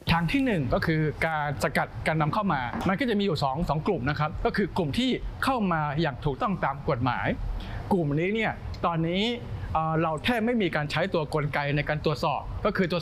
ทางที่1ก็คือการสกัดการนำเข้ามามันก็จะมีอยู่2กลุ่มนะครับก็คือกลุ่มที่เข้ามาอย่างถูกต้องตามกฎหมายกลุ่มนี้เนี่ยตอนนี้เราแทบไม่มีการใช้ตัวกลไกในการตรวจสอบก็คือตัว